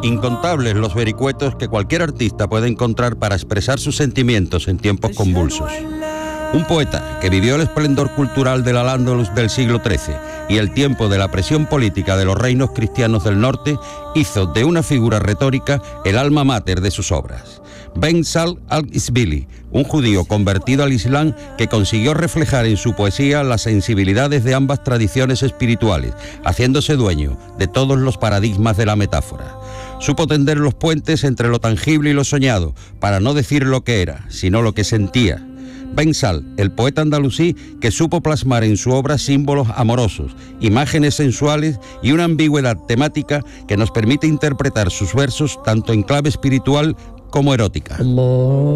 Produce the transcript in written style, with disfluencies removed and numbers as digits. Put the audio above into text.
Incontables los vericuetos que cualquier artista puede encontrar para expresar sus sentimientos en tiempos convulsos. Un poeta que vivió el esplendor cultural del Al-Ándalus del siglo XIII y el tiempo de la presión política de los reinos cristianos del norte, hizo de una figura retórica el alma mater de sus obras. Ben Sahl al-Isbili, un judío convertido al Islam que consiguió reflejar en su poesía las sensibilidades de ambas tradiciones espirituales, haciéndose dueño de todos los paradigmas de la metáfora. Supo tender los puentes entre lo tangible y lo soñado, para no decir lo que era, sino lo que sentía. Ben Sahl, el poeta andalusí que supo plasmar en su obra símbolos amorosos, imágenes sensuales y una ambigüedad temática que nos permite interpretar sus versos tanto en clave espiritual como erótica.